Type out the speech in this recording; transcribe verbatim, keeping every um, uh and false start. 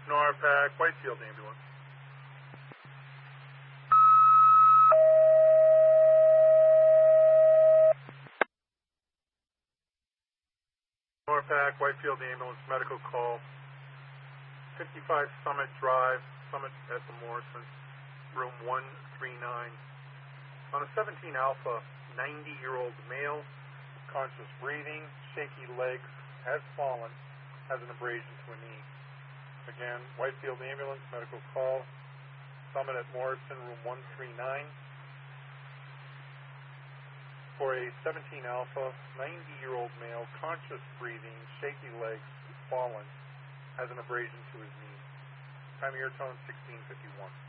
Norpac, Whitefield ambulance. Norpac, Whitefield ambulance, medical call. fifty-five Summit Drive, Summit at the Morrison, room one three nine. On a seventeen Alpha, ninety-year-old male, conscious breathing, shaky legs, has fallen, has an abrasion to a knee. Again, Whitefield ambulance, medical call, Summit at Morrison, room one three nine. For a seventeen Alpha, ninety-year-old male, conscious breathing, shaky legs, fallen, has an abrasion to his knee. Time of your tone, sixteen fifty-one.